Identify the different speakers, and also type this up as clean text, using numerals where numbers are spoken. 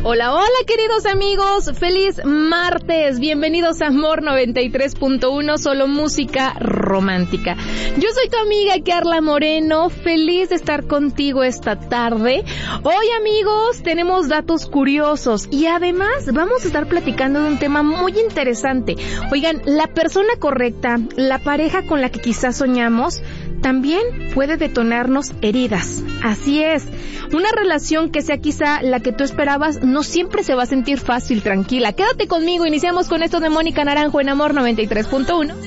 Speaker 1: Hola, hola queridos amigos, feliz martes, bienvenidos a Amor 93.1, solo música romántica. Yo soy tu amiga Carla Moreno, feliz de estar contigo esta tarde. Hoy amigos tenemos datos curiosos y además vamos a estar platicando de un tema muy interesante. Oigan, la persona correcta, la pareja con la que quizás soñamos, también puede detonarnos heridas. Así es, una relación que sea quizá la que tú esperabas no siempre se va a sentir fácil, tranquila. Quédate conmigo, iniciamos con esto de Mónica Naranjo en Amor 93.1.